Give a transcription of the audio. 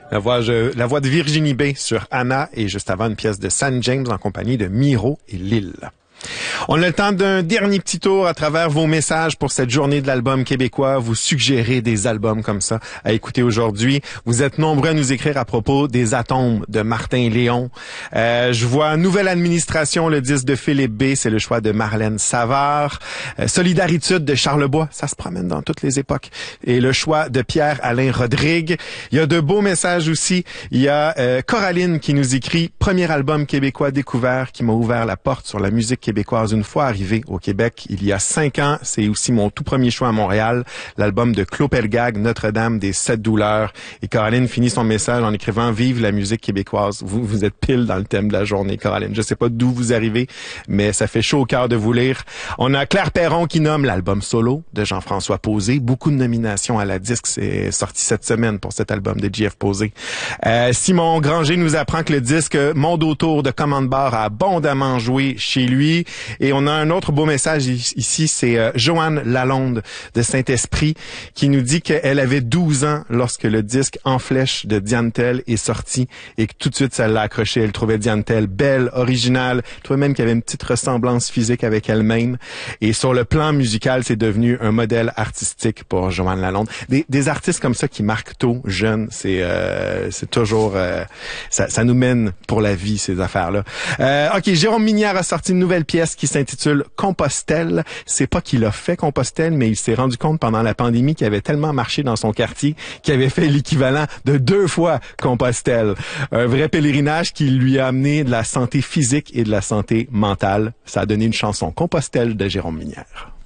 La voix de Virginie B sur Anna et juste avant une pièce de San James en compagnie de Miro et Lille. On a le temps d'un dernier petit tour à travers vos messages pour cette journée de l'album québécois. Vous suggérez des albums comme ça à écouter aujourd'hui. Vous êtes nombreux à nous écrire à propos des Atomes de Martin Léon. Je vois Nouvelle Administration, le disque de Philippe B, c'est le choix de Marlène Savard. Solidaritude de Charlebois, ça se promène dans toutes les époques. Et le choix de Pierre-Alain Rodrigue. Il y a de beaux messages aussi. Il y a Coraline qui nous écrit « Premier album québécois découvert qui m'a ouvert la porte sur la musique québécoise une fois arrivé au Québec il y a 5 ans. C'est aussi mon tout premier choix à Montréal, l'album de Claude Pelgag, Notre-Dame des 7 douleurs. Et Coraline finit son message en écrivant « Vive la musique québécoise ». Vous êtes pile dans le thème de la journée, Coraline. Je sais pas d'où vous arrivez, mais ça fait chaud au cœur de vous lire. On a Claire Perron qui nomme l'album solo de Jean-François Posé. Beaucoup de nominations à la disque. C'est sorti cette semaine pour cet album de JF Posé. Simon Granger nous apprend que le disque Monde autour de Commande Bar a abondamment joué chez lui. Et on a un autre beau message ici, c'est Joanne Lalonde de Saint-Esprit qui nous dit qu'elle avait 12 ans lorsque le disque En flèche de Diane Tell est sorti et que tout de suite ça l'a accroché. Elle trouvait Diane Tell belle, originale, elle trouvait même qu'il y avait une petite ressemblance physique avec elle-même. Et sur le plan musical, c'est devenu un modèle artistique pour Joanne Lalonde. Des artistes comme ça qui marquent tôt, jeunes, c'est toujours... ça nous mène pour la vie, ces affaires-là. OK, Jérôme Minière a sorti une nouvelle pièce qui s'intitule Compostelle. C'est pas qu'il a fait Compostelle, mais il s'est rendu compte pendant la pandémie qu'il avait tellement marché dans son quartier qu'il avait fait l'équivalent de 2 fois Compostelle. Un vrai pèlerinage qui lui a amené de la santé physique et de la santé mentale. Ça a donné une chanson Compostelle de Jérôme Minière.